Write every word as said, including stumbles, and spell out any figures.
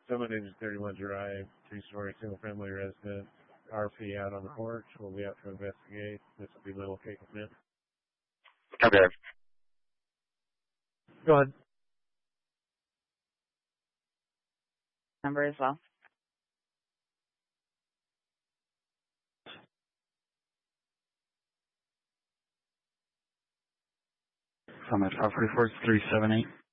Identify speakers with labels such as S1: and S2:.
S1: Summit Engine thirty-one Drive, two-story single-family residence, R P out on the porch. We'll be out to investigate. This will be Little Cake Mint.
S2: Okay.
S1: Go ahead.
S3: Number as well.
S2: Summit five forty-four, three seven eight.